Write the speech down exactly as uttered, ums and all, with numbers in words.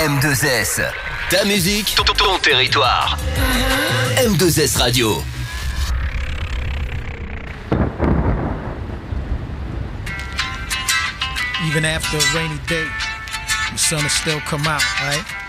M deux S. Ta musique, ton, ton territoire. M deux S Radio. Even after a rainy day, the sun will still come out, right?